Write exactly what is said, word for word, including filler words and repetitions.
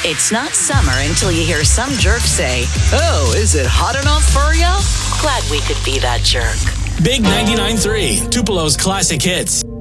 It's not summer until you hear some jerk say, "Oh, is it hot enough for ya?" Glad we could be that jerk. Big ninety-nine point three, Tupelo's classic hits.